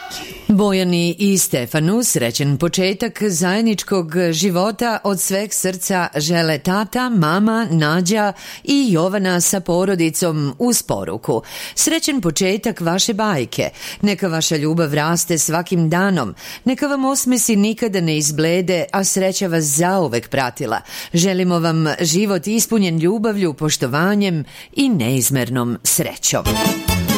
Bojani i Stefanu srećan početak zajedničkog života od sveg srca žele tata, mama, Nađa i Jovana sa porodicom uz poruku. Srećan početak vaše bajke. Neka vaša ljubav raste svakim danom. Neka vam osmesi nikada ne izblede, a sreća vas zauvek pratila. Želimo vam život ispunjen ljubavlju, poštovanjem i neizmernom srećom.